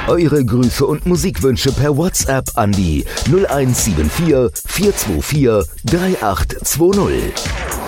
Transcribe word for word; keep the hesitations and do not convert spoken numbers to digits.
Eure Grüße und Musikwünsche per WhatsApp an die null eins sieben vier vier zwei vier drei acht zwei null.